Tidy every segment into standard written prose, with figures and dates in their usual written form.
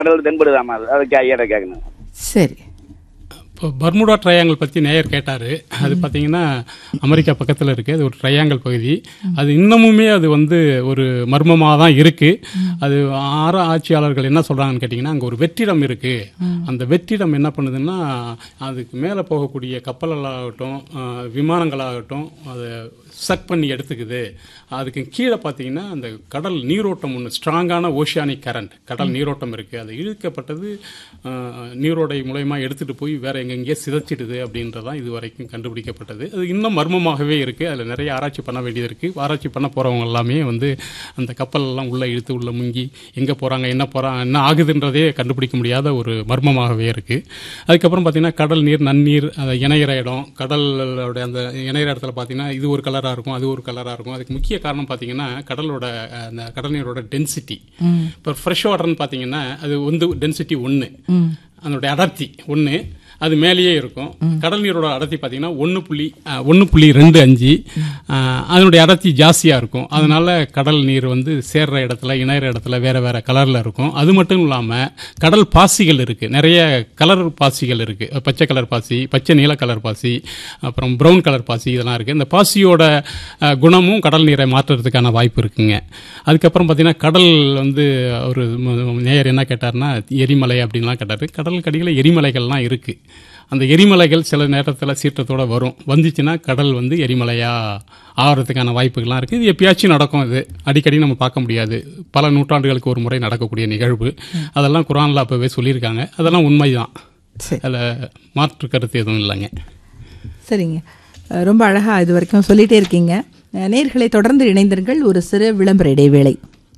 கடல் தென்படுதாமா? அதுக்கு ஐயாட்ட கேட்கணும். சரி, இப்போ பர்முடா ட்ரையாங்கிள் பற்றி நேயர் கேட்டார். அது பார்த்தீங்கன்னா அமெரிக்கா பக்கத்தில் இருக்குது. அது ஒரு ட்ரையாங்கிள் பகுதி. அது இன்னமுமே அது ஒரு மர்மமாக தான் இருக்குது. அது ஆட்சியாளர்கள் என்ன சொல்கிறாங்கன்னு கேட்டிங்கன்னா, அங்கே ஒரு வெற்றிடம் இருக்குது. அந்த வெற்றிடம் என்ன பண்ணுதுன்னா, அதுக்கு மேலே போகக்கூடிய கப்பல்களாகட்டும் விமானங்களாகட்டும் அதை சக் பண்ணி எடுத்துக்குது. அதுக்கு கீழே பார்த்தீங்கன்னா அந்த கடல் நீரோட்டம் ஒன்று ஸ்ட்ராங்கான ஓஷியானிக் கரண்ட் கடல் நீரோட்டம் இருக்குது. அது இழுக்கப்பட்டது நீரோடை மூலயமா எடுத்துகிட்டு போய் வேற எங்கெங்கே சிதைச்சிடுது அப்படின்றதான் இது வரைக்கும் கண்டுபிடிக்கப்பட்டது. அது இன்னும் மர்மமாகவே இருக்குது. அதில் நிறைய ஆராய்ச்சி பண்ண வேண்டியது இருக்குது. ஆராய்ச்சி பண்ண போகிறவங்க எல்லாமே அந்த கப்பலெல்லாம் உள்ளே இழுத்து உள்ளே முங்கி எங்கே போகிறாங்க என்ன ஆகுதுன்றதே கண்டுபிடிக்க முடியாத ஒரு மர்மமாகவே இருக்குது. அதுக்கப்புறம் பார்த்தீங்கன்னா கடல் நீர் நன்னீர் அதை இணையிற இடம், கடலோட அந்த இணையிற இடத்துல பார்த்தீங்கன்னா இது ஒரு கலராக இருக்கும், அது ஒரு கலராக இருக்கும். அதுக்கு முக்கிய காரணம் பார்த்தீங்கன்னா கடலோட அந்த கடல் நீரோட டென்சிட்டி. இப்போ ஃப்ரெஷ் வாட்டர்னு பார்த்தீங்கன்னா அது டென்சிட்டி 1, அதனுடைய அடர்த்தி 1, அது மேலேயே இருக்கும். கடல் நீரோட அடர்த்தி பார்த்தீங்கன்னா 1.25, அதனுடைய அடர்த்தி ஜாஸ்தியாக இருக்கும். அதனால கடல் நீர் சேர்ற இடத்துல இணையிற இடத்துல வேற வேற கலரில் இருக்கும். அது மட்டும் இல்லாமல் கடல் பாசிகள் இருக்குது, நிறைய கலர் பாசிகள் இருக்குது. பச்சை கலர் பாசி, பச்சை நீல கலர் பாசி, அப்புறம் ப்ரௌன் கலர் பாசி, இதெல்லாம் இருக்குது. இந்த பாசியோட குணமும் கடல் நீரை மாற்றுறதுக்கான வாய்ப்பு இருக்குங்க. அதுக்கப்புறம் பார்த்தீங்கன்னா கடல் ஒரு நேயர் என்ன கேட்டார்னா எரிமலை அப்படின்லாம் கேட்டார். கடலுக்கு அடியில் எரிமலைகள்லாம் இருக்குது. அந்த எரிமலைகள் சில நேரத்தில் சீற்றத்தோடு வந்துச்சுன்னா கடல் எரிமலையாக ஆகிறதுக்கான வாய்ப்புகள்லாம் இருக்குது. இது எப்பயாச்சும் நடக்கும். இது அடிக்கடி நம்ம பார்க்க முடியாது. பல நூற்றாண்டுகளுக்கு ஒரு முறை நடக்கக்கூடிய நிகழ்வு. அதெல்லாம் குர்ஆனில் அப்போவே சொல்லியிருக்காங்க. அதெல்லாம் உண்மைதான். அதில் மாற்று கருத்து எதுவும் இல்லைங்க. சரிங்க, ரொம்ப அழகாக இது வரைக்கும் சொல்லிகிட்டே இருக்கீங்க. நேயர்களை தொடர்ந்து இணைந்திருங்கள். ஒரு சிறு விளம்பர இடைவேளை.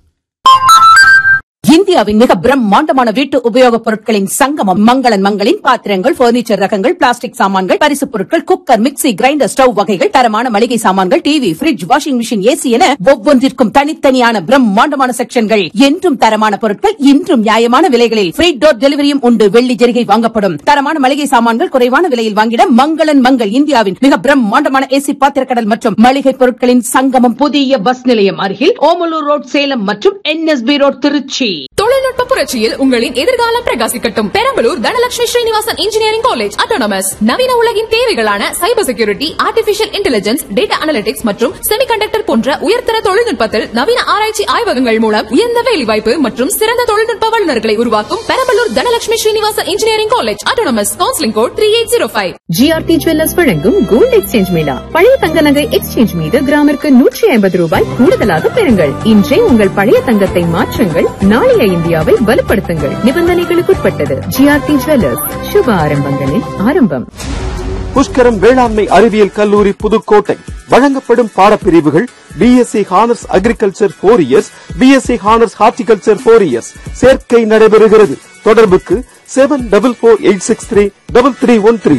இந்தியாவின் மிக பிரம்மாண்டமான வீட்டு உபயோகப் பொருட்களின் சங்கமம் மங்களன் மங்களின் பாத்திரங்கள், பர்னிச்சர் ரகங்கள், பிளாஸ்டிக் சாமான்கள், பரிசுப் பொருட்கள், குக்கர், மிக்ஸி, கிரைண்டர், ஸ்டவ் வகைகள், தரமான மளிகை சாமான்கள், TV, fridge, washing machine, AC என ஒவ்வொன்றிற்கும் தனித்தனியான பிரம்மாண்டமான செக்ஷன்கள். என்றும் தரமான பொருட்கள், இன்றும் நியாயமான விலைகளில் ஃப்ரீ டோர் டெலிவரியும் உண்டு. வெள்ளி ஜெரிகை வாங்கப்படும். தரமான மளிகை சாமான்கள் குறைவான விலையில் வாங்கிட மங்களன் மங்கள். இந்தியாவின் மிக பிரம்மாண்டமான ஏசி பாத்திரக்கடல் மற்றும் மளிகை பொருட்களின் சங்கமம். புதிய பஸ் நிலையம் அருகில் ஓமலூர் ரோட் சேலம் மற்றும் NSB ரோட் திருச்சி. தொழில்நுட்ப புரட்சியில் உங்களின் எதிர்காலம் பிரகாசிக்கட்டும். Perambalur Dhanalakshmi Srinivasan engineering college autonomous. நவீன உலகின் தேவைகளான cyber security, artificial intelligence, data analytics மற்றும் செமிகண்டக்டர் போன்ற உயர்தர தொழில்நுட்பத்தில் நவீன ஆராய்ச்சி ஆய்வகங்கள் மூலம் உயர்ந்த வேலைவாய்ப்பு மற்றும் சிறந்த தொழில்நுட்ப வல்லுநர்களை உருவாக்கும் Perambalur Dhanalakshmi Srinivasan engineering college autonomous. Counselling code 3805. GRT jewellers வழங்கும் கோல்ட் எக்ஸ்சேஞ்ச் மேளா. பழைய தங்க நகை எக்ஸ்சேஞ்ச் மீது கிராமிற்கு 150 ரூபாய் கூடுதலாக பெறுங்கள். இன்றே உங்கள் பழைய தங்கத்தை மாற்றுங்கள். நாளைய இந்தியாவை வலுப்படுத்துங்கள். நிபந்தனைகளுக்குட்பட்டது. ஜிஆர்டி ஜுவல்லர்ஸ், சுப ஆரம்பங்களின் ஆரம்பம். புஷ்கரம் வேளாண்மை அறிவியல் கல்லூரி புதுக்கோட்டை வழங்கப்படும் பாடப்பிரிவுகள் BSc honours agriculture 4 years, BSc honours horticulture 4 years. சேர்க்கை நடைபெறுகிறது. தொடர்புக்கு 7448633313.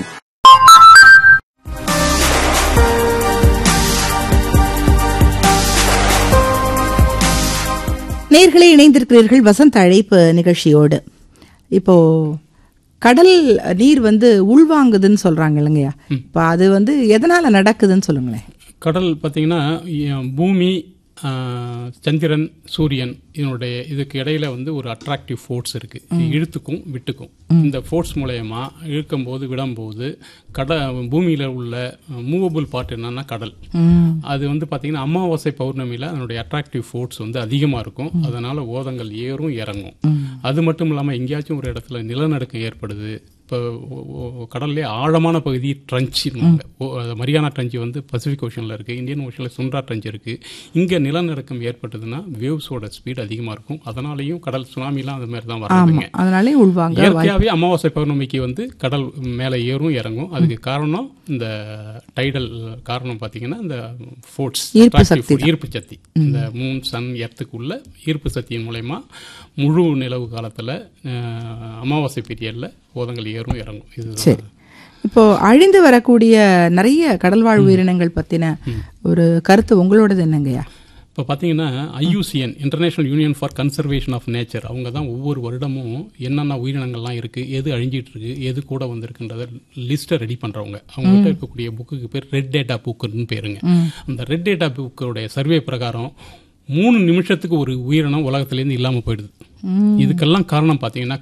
நேயர்களே, இணைந்திருக்கிறீர்கள் வசந்த அழைப்பு நிகழ்ச்சியோடு. இப்போ கடல் நீர் உள்வாங்குதுன்னு சொல்றாங்க இல்லைங்கய்யா. இப்போ அது எதனால நடக்குதுன்னு சொல்லுங்களேன். கடல் பார்த்தீங்கன்னா பூமி, சந்திரன், சூரியன் இதுக்கு இடையில ஒரு அட்ராக்டிவ் ஃபோர்ஸ் இருக்கு. இழுத்துக்கும் விட்டுக்கும். இந்த ஃபோர்ஸ் மூலயமா இழுக்கும் போது விடும்போது பூமியில உள்ள மூவபிள் பார்ட் என்னன்னா கடல். அது பார்த்தீங்கன்னா அமாவாசை பௌர்ணமியில அதனுடைய அட்ராக்டிவ் ஃபோர்ஸ் அதிகமா இருக்கும். அதனால ஓதங்கள் ஏறும் இறங்கும். அது மட்டும் இல்லாமல் எங்கேயாச்சும் ஒரு இடத்துல நிலநடுக்கம் ஏற்படுது. இப்போ கடல்லே ஆழமான பகுதி ட்ரன்ச்சு, மரியானா ட்ரன்ச்சு பசிபிக் ஓஷனில் இருக்குது. இந்தியன் ஓஷனில் சுண்ட்ரா ட்ரன்ச் இருக்குது. இங்கே நிலநடுக்கம் ஏற்பட்டதுன்னா வேவ்ஸோட ஸ்பீட் அதிகமாக இருக்கும். அதனாலையும் கடல் சுனாமிலாம் அது மாதிரி தான் வராதுங்க. அதனாலே உள்வாங்க. இயற்கையாகவே அமாவாசை பௌர்ணமிக்கு கடல் மேலே ஏறும் இறங்கும். அதுக்கு காரணம் இந்த டைடல் காரணம் பார்த்தீங்கன்னா இந்த ஃபோர்ஸ், ஈர்ப்பு சக்தி. இந்த மூன், சன், எர்த்துக்குள்ள ஈர்ப்பு சக்தியின் மூலயமா முழு நிலவு காலத்தில் அமாவாசை பீரியடில் ஓதங்கள் ஏறும் இறங்கும். இதுதான். இப்போ அழிந்து வரக்கூடிய நிறைய கடல்வாழ் உயிரினங்கள் பற்றின ஒரு கருத்து உங்களோடது என்னங்கய்யா? இப்போ பார்த்தீங்கன்னா IUCN, international union for conservation of nature, அவங்க தான் ஒவ்வொரு வருடமும் என்னென்ன உயிரினங்கள்லாம் இருக்குது, எது அழிஞ்சிட்டு இருக்கு, எது கூட வந்திருக்குன்றத லிஸ்ட்டை ரெடி பண்ணுறவங்க. அவங்ககிட்ட இருக்கக்கூடிய புக்குக்கு பேர் ரெட் டேட்டா புக்குன்னு பேருங்க. அந்த ரெட் டேட்டா புக்கோடைய சர்வே பிரகாரம் 3 நிமிஷத்துக்கு ஒரு உயிரினம் உலகத்திலேருந்து இல்லாமல் போயிடுது. இதுக்கெல்லாம் காரணம் பாத்தீங்கன்னா